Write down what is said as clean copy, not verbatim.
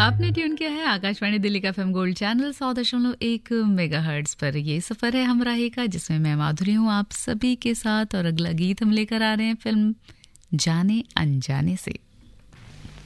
आपने ट्यून किया है आकाशवाणी दिल्ली का एफएम गोल्ड चैनल 100.1 मेगाहर्ट्ज पर। ये सफर है हमराही का, जिसमें मैं माधुरी हूँ आप सभी के साथ। और अगला गीत हम लेकर आ रहे हैं फिल्म जाने अनजाने से।